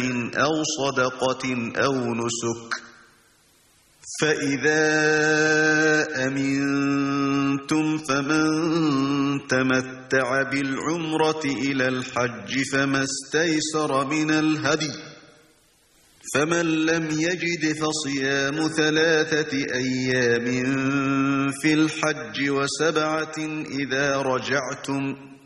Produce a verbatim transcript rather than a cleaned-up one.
أو صدقة أو نسك فإذا أمنتم فمن تمتع بالعمرة إلى الحج فما استيسر من الهدي فمن لم يجد فصيام ثلاثة أيام في الحج وسبعة إذا رجعتم